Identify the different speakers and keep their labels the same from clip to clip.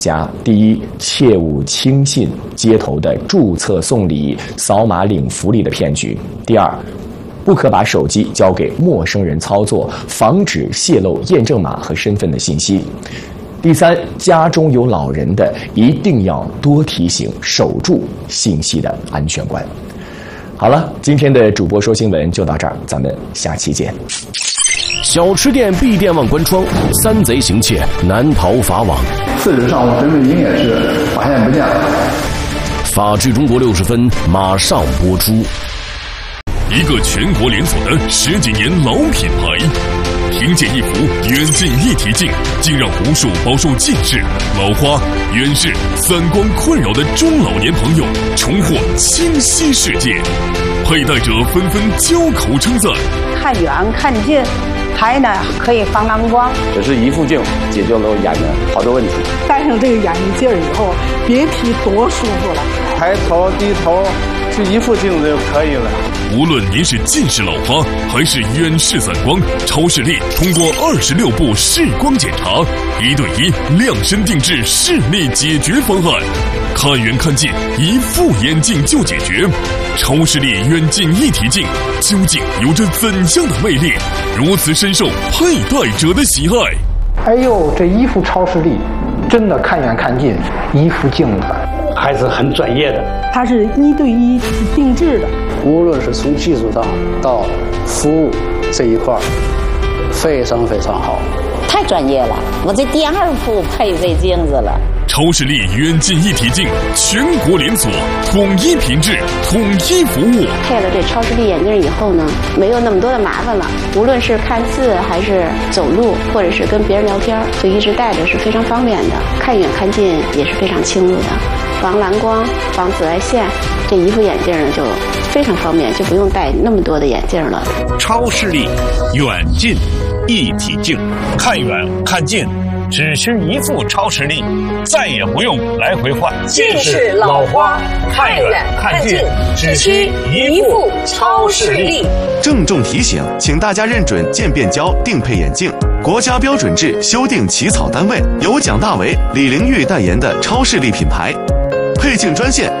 Speaker 1: 家，第一，切勿轻信街头的注册送礼、扫码领福利的骗局；第二，不可把手机交给陌生人操作，防止泄露验证码和身份的信息；第三，家中有老人的一定要多提醒，守住信息的安全关。好了，今天的主播说新闻就到这儿，咱们下期见。
Speaker 2: 小吃店闭店忘关窗，三贼行窃难逃法网。
Speaker 3: 4日上午，身份营业时发现不见了。
Speaker 2: 法治中国60分马上播出。
Speaker 4: 一个全国连锁的10几年老品牌，凭借一幅远近一体镜，竟让无数饱受近视、老花、远视、散光困扰的中老年朋友重获清晰世界。佩戴者纷纷交口称赞：
Speaker 5: 看远看近，还呢可以防蓝光。
Speaker 6: 只是一副镜解决了我眼睛好多问题。
Speaker 7: 戴上这个眼镜以后，别提多舒服了。
Speaker 6: 抬头低头就一副镜子就可以了。
Speaker 4: 无论您是近视老花还是远视散光，超视力通过26步视光检查，1对1量身定制视力解决方案，看远看近一副眼镜就解决。超视力远近一体镜究竟有着怎样的魅力，如此深受佩戴者的喜爱？
Speaker 8: 哎呦，这一副超视力真的看远看近，一副镜子
Speaker 9: 还是很专业的。
Speaker 7: 它是1对1定制的，
Speaker 6: 无论是从技术上到服务这一块，非常非常好，
Speaker 10: 太专业了。我这第2副配这镜子了。
Speaker 4: 超视力远近一体镜，全国连锁，统一品质，统一服务。
Speaker 10: 配了这超视力眼镜以后呢，没有那么多的麻烦了。无论是看字还是走路，或者是跟别人聊天，就一直戴着是非常方便的。看远看近也是非常清楚的，防蓝光、防紫外线，这一副眼镜呢就非常方便，就不用戴那么多的眼镜了。
Speaker 11: 超视力远近一体镜，看远看近只需一副超视力，再也不用来回换。
Speaker 12: 近视老花，看远看近只需一副超视力。
Speaker 13: 郑重提醒，请大家认准渐变焦定配眼镜，国家标准制修订起草单位由蒋大为、李玲玉代言的超视力品牌。配镜专线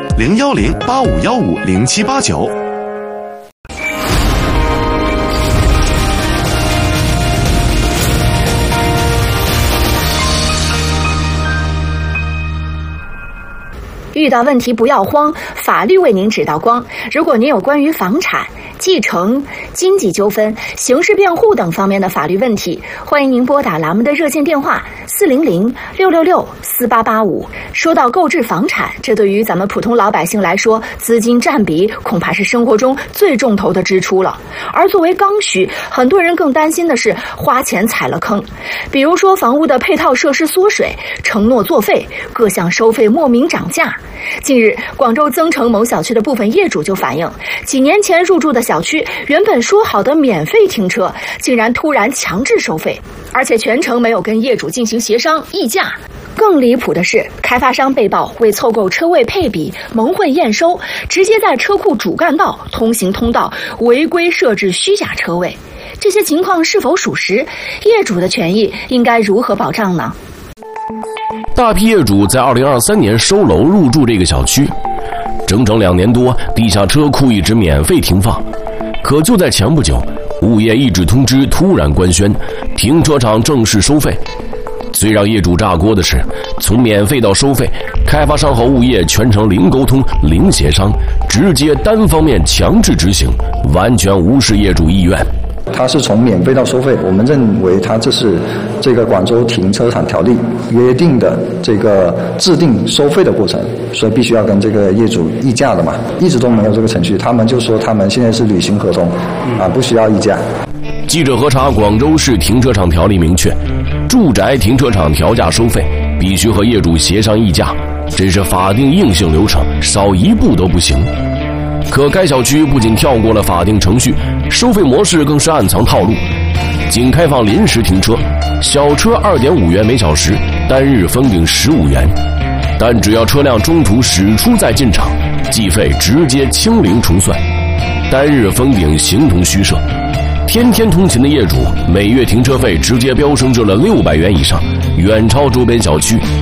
Speaker 13: 010-8515-0789。
Speaker 14: 遇到问题不要慌，法律为您指道光。如果您有关于房产、继承、经济纠纷、刑事辩护等方面的法律问题，欢迎您拨打栏目的热线电话400-666-4885。说到购置房产，这对于咱们普通老百姓来说，资金占比恐怕是生活中最重头的支出了。而作为刚需，很多人更担心的是花钱踩了坑，比如说房屋的配套设施缩水、承诺作废、各项收费莫名涨价。近日，广州增城某小区的部分业主就反映，几年前入住的小区原本说好的免费停车，竟然突然强制收费，而且全程没有跟业主进行协商议价。更离谱的是，开发商被曝为凑够车位配比蒙混验收，直接在车库主干道、通行通道违规设置虚假车位。这些情况是否属实？业主的权益应该如何保障呢？
Speaker 2: 大批业主在2023年收楼入住这个小区，整整2年多，地下车库一直免费停放。可就在前不久，物业一纸通知突然官宣，停车场正式收费。最让业主炸锅的是，从免费到收费，开发商和物业全程零沟通、零协商，直接单方面强制执行，完全无视业主意愿。
Speaker 8: 它是从免费到收费，我们认为它这是这个广州停车场条例约定的这个制定收费的过程，所以必须要跟这个业主议价的嘛，一直都没有这个程序，他们就说他们现在是履行合同，不需要议价。
Speaker 2: 记者核查广州市停车场条例明确，住宅停车场调价收费必须和业主协商议价，这是法定硬性流程，少一步都不行。可该小区不仅跳过了法定程序，收费模式更是暗藏套路，仅开放临时停车，小车2.5元每小时，单日封顶15元，但只要车辆中途驶出再进场，计费直接清零重算，单日封顶形同虚设。天天通勤的业主每月停车费直接飙升至了600元以上，远超周边小区，